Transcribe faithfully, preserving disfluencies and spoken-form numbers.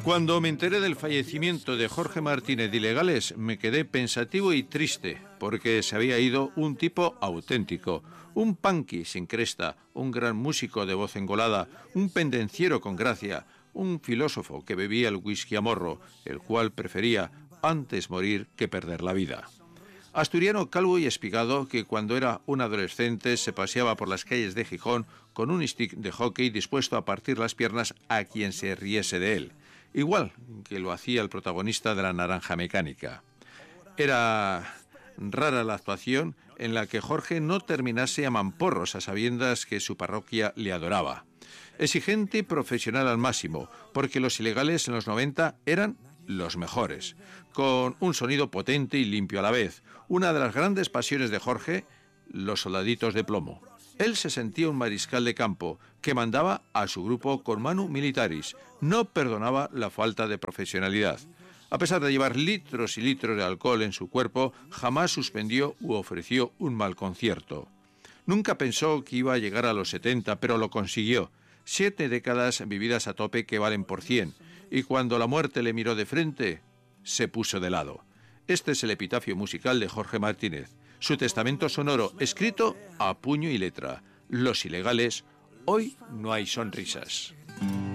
Cuando me enteré del fallecimiento de Jorge Martínez de Ilegales, me quedé pensativo y triste, porque se había ido un tipo auténtico, un punky sin cresta, un gran músico de voz engolada, un pendenciero con gracia, un filósofo que bebía el whisky a morro, el cual prefería antes morir que perder la vida. Asturiano calvo y espigado que cuando era un adolescente se paseaba por las calles de Gijón con un stick de hockey dispuesto a partir las piernas a quien se riese de él, igual que lo hacía el protagonista de La Naranja Mecánica. Era rara la actuación en la que Jorge no terminase a mamporros a sabiendas que su parroquia le adoraba. Exigente y profesional al máximo, porque los Ilegales en los noventa eran los mejores, con un sonido potente y limpio a la vez. Una de las grandes pasiones de Jorge, los soldaditos de plomo. Él se sentía un mariscal de campo que mandaba a su grupo con manu militaris. No perdonaba la falta de profesionalidad. A pesar de llevar litros y litros de alcohol en su cuerpo, jamás suspendió u ofreció un mal concierto. Nunca pensó que iba a llegar a los setenta, pero lo consiguió. Siete décadas vividas a tope que valen por cien. Y cuando la muerte le miró de frente, se puso de lado. Este es el epitafio musical de Jorge Martínez. Su testamento sonoro, escrito a puño y letra. Los Ilegales, hoy no hay sonrisas.